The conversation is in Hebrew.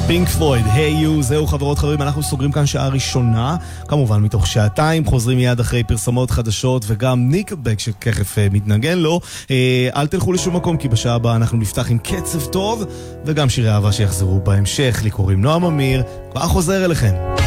פינק פלויד, היי יו, זהו חברות חברים, אנחנו סוגרים כאן שעה ראשונה, כמובן מתוך שעתיים, חוזרים מיד אחרי פרסמות חדשות וגם ניקלבק שככף מתנגן לו. אל תלכו לשום מקום כי בשעה הבאה אנחנו נפתח עם קצב טוב וגם שירי אהבה שיחזרו בהמשך. לי קוראים נועם אמיר, כבר חוזר אליכם.